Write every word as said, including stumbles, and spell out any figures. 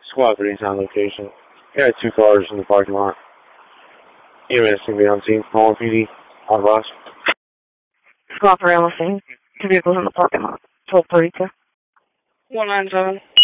Squad thirty's on location. We got two cars in the parking lot. E M S can be on scene. Small P D. On boss. Squad three on the scene. Two vehicles in the parking lot. twelve thirty-two. one nine seven.